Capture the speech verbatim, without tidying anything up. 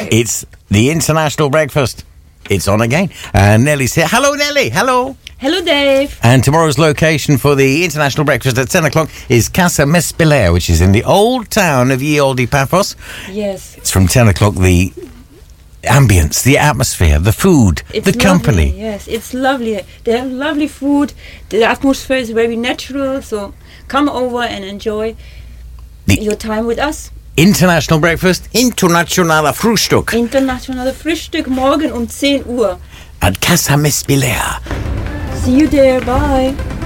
It's the International Breakfast. It's on again. And Nellie's here. Hello, Nellie. Hello. Hello, Dave. And tomorrow's location for the International Breakfast at ten o'clock is Casa Mespiler, which is in the old town of Ye Olde Paphos. Yes. It's from ten o'clock. The ambience, the atmosphere, the food, It's the lovely, company. Yes, it's lovely. They have lovely food. The atmosphere is very natural. So come over and enjoy The your time with us. International Breakfast, Internationaler Frühstück Internationale Frühstück morgen um zehn Uhr. at Casa Mespiler. See you there. Bye.